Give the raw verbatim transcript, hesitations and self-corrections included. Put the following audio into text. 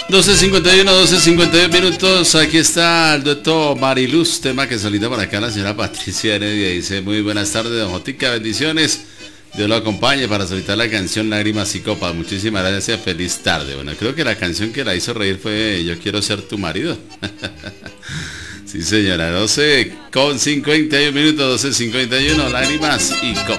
doce cincuenta y uno, doce cincuenta y dos minutos. Aquí está el dueto Mariluz, tema que solita por acá la señora Patricia Heredia. Dice: muy buenas tardes, don Jotica, bendiciones. Dios lo acompañe para solicitar la canción Lágrimas y Copas. Muchísimas gracias, feliz tarde. Bueno, creo que la canción que la hizo reír fue Yo quiero ser tu marido. Sí, señora, doce con cincuenta y uno minutos, doce cincuenta y uno, Lágrimas y Copas.